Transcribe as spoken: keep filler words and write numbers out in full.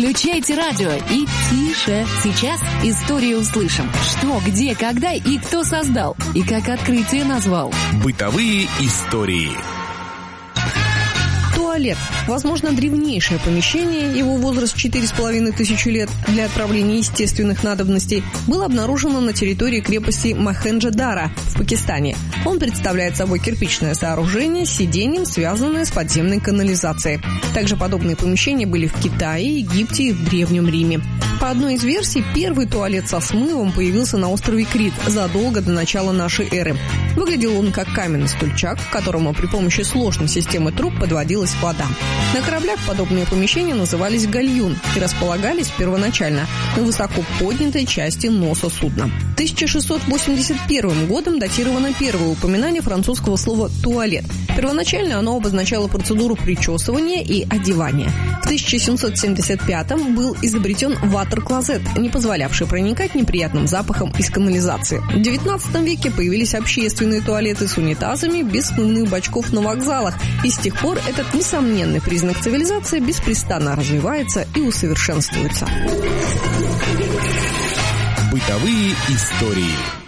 Включайте радио и тише. Сейчас историю услышим. Что, где, когда и кто создал. И как открытие назвал. Бытовые истории. Туалет. Возможно, древнейшее помещение, его возраст четыре с половиной тысячи лет, для отправления естественных надобностей, было обнаружено на территории крепости Мохенджо-Даро в Пакистане. Он представляет собой кирпичное сооружение с сиденьем, связанное с подземной канализацией. Также подобные помещения были в Китае, Египте и в Древнем Риме. По одной из версий, первый туалет со смывом появился на острове Крит задолго до начала нашей эры. Выглядел он как каменный стульчак, к которому при помощи сложной системы труб подводилась вода. На кораблях подобные помещения назывались гальюн и располагались первоначально на высоко поднятой части носа судна. тысяча шестьсот восемьдесят первым годом датировано первое упоминание французского слова «туалет». Первоначально оно обозначало процедуру причесывания и одевания. В тысяча семьсот семьдесят пятом был изобретен ватер-клозет, не позволявший проникать неприятным запахом из канализации. В девятнадцатом веке появились общественные туалеты с унитазами без смывных бачков на вокзалах, и с тех пор этот несомненный признак цивилизации беспрестанно развивается и усовершенствуется. Бытовые истории.